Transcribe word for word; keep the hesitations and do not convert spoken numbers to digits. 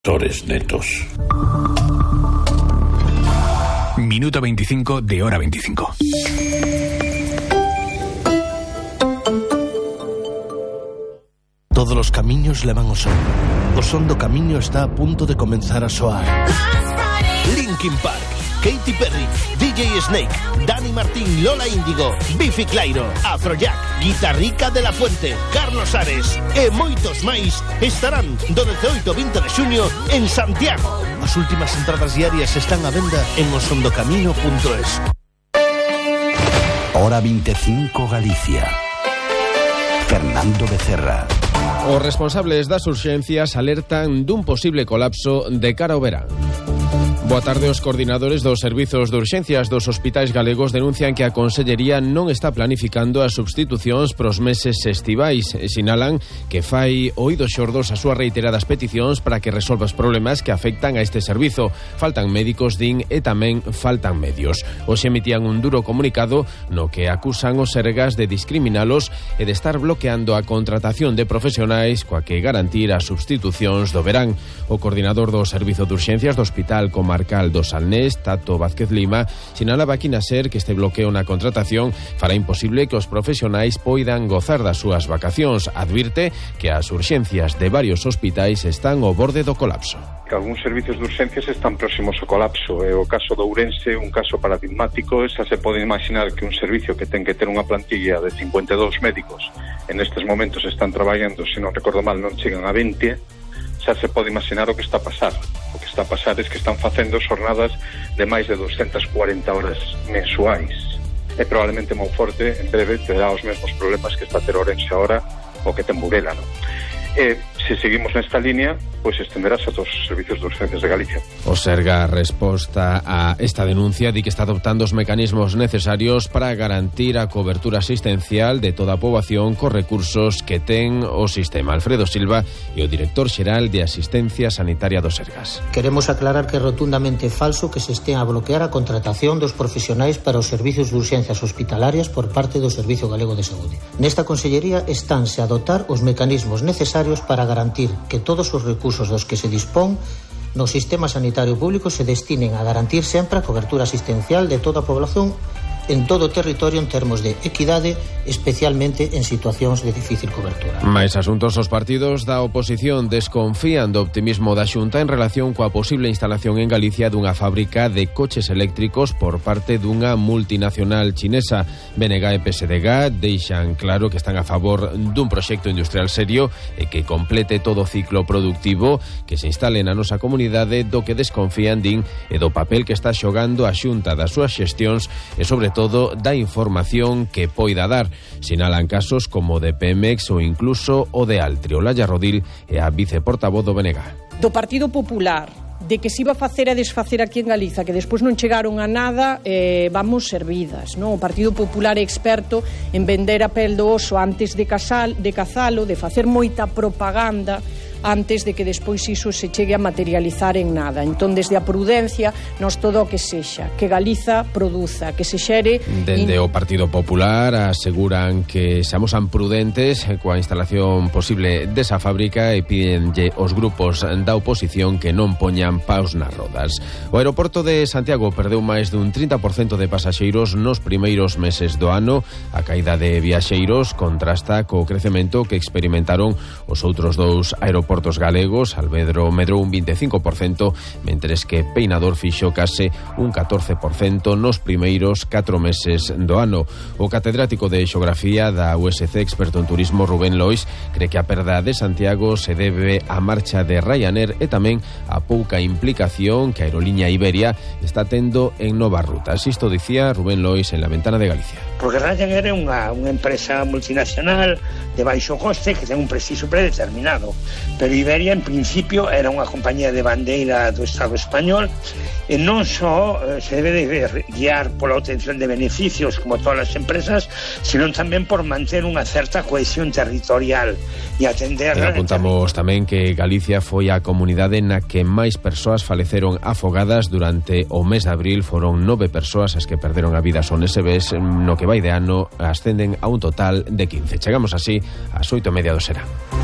Tores netos. Minuto veinticinco de hora veinticinco. Todos os camiños levan o son. O son do camiño está a punto de comenzar a soar. Linkin Park, Katy Perry, D J Snake, Dani Martín, Lola Índigo, Bifi Clyro, Afrojack, Guitarrica de la Fuente, Carlos Ares e moitos máis estarán do dezaoito ao vinte de xuño en Santiago. As últimas entradas diarias están á venda en osondocamino punto es. Hora veinticinco Galicia. Fernando Becerra. Os responsables das urxencias alertan dun posible colapso de cara ao verán. Boa tarde, os coordinadores dos servizos de urxencias dos hospitais galegos denuncian que a Consellería non está planificando as substitucións pros meses estivais. Sinalan que fai oídos xordos as súas reiteradas peticións para que resolva os problemas que afectan a este servizo. Faltan médicos, din, e tamén faltan medios. Hoxe emitían un duro comunicado no que acusan os Sergas de discriminalos e de estar bloqueando a contratación de profesionais coa que garantir as substitucións do verán. O coordinador do Servizo de Urxencias do Hospital Comarcal do Salnés, Tato Vázquez Lima, sinalaba aquí na SER que este bloqueo na contratación fará imposible que os profesionais poidan gozar das súas vacacións. Advirte que as urxencias de varios hospitais están ao borde do colapso. Que algúns servizos de urxencias están próximos ao colapso. É o caso de Ourense, un caso paradigmático. Xa se pode imaginar que un servicio que ten que ter unha plantilla de cincuenta e dous médicos en estes momentos están traballando, se non recordo mal, non chegan a vinte. Xa se pode imaginar o que está a pasar. O que está a pasar é que están facendo xornadas de máis de doscientas cuarenta horas mensuais. E probablemente Monforte en breve terá os mesmos problemas que está a ter Ourense ahora o que ten Burela, non? E se seguimos nesta línea, pois estenderás a todos os servizos de urgencias de Galicia. O Serga resposta a esta denuncia di que está adoptando os mecanismos necesarios para garantir a cobertura asistencial de toda a poboación cos recursos que ten o sistema. Alfredo Silva e o director xeral de Asistencia Sanitaria do Sergas. Queremos aclarar que é rotundamente falso que se estea a bloquear a contratación dos profesionais para os servizos de urxencias hospitalarias por parte do Servizo Galego de Saúde. Nesta Consellería estánse a dotar os mecanismos necesarios para garantir que todos os recursos dos que se dispón no sistema sanitario público se destinen a garantir sempre a cobertura asistencial de toda a población en todo o territorio en termos de equidade, especialmente en situacións de difícil cobertura. Mais asuntos, os partidos da oposición desconfían do optimismo da Xunta en relación coa posible instalación en Galicia dunha fábrica de coches eléctricos por parte dunha multinacional chinesa. B N G e P S D G deixan claro que están a favor dun proxecto industrial serio e que complete todo o ciclo productivo que se instale na nosa comunidade. Do que desconfían, din, e do papel que está xogando a Xunta das súas xestións e sobre todo da información que poida dar. Sinalan casos como o de Pemex ou incluso o de Altri. Olalla Rodil é a viceportavoz do B N G. Do Partido Popular, de que se iba a facer a desfacer aquí en Galiza, que despois non chegaron a nada, eh, vamos servidas, non? O Partido Popular é experto en vender a pel do oso antes de, casal, de cazalo, de facer moita propaganda antes de que despois iso se chegue a materializar en nada. Entón, desde a prudencia, nos todo o que sexa, que Galiza produza, que se xere... Dende in... o Partido Popular aseguran que seamos tan prudentes coa instalación posible desa fábrica e pídenlle aos grupos da oposición que non poñan paus nas rodas. O aeroporto de Santiago perdeu máis dun trinta por cento de pasaxeiros nos primeiros meses do ano. A caída de viaxeiros contrasta co crecemento que experimentaron os outros dous aeroportos portos galegos. Alvedro medrou un vinte e cinco por cento, mentres que Peinador fixo case un catorce por cento nos primeiros catro meses do ano. O catedrático de Xeografía da U S C, experto en turismo, Rubén Lois, cree que a perda de Santiago se debe á marcha de Ryanair e tamén a pouca implicación que a aerolínea Iberia está tendo en novas rutas. Isto dicía Rubén Lois en La Ventana de Galicia. Porque Ryanair é unha, unha empresa multinacional de baixo coste que ten un prestixio predeterminado. Pero Iberia, en principio, era unha compañía de bandeira do Estado español e non só eh, se debe de guiar pola obtención de beneficios como todas as empresas, sino tamén por manter unha certa cohesión territorial e atender... E apuntamos tamén que Galicia foi a comunidade na que máis persoas faleceron afogadas durante o mes de abril. Foron nove persoas as que perderon a vida son ese mes, no que vai de ano ascenden a un total de quince. Chegamos así ás oito e media do serán.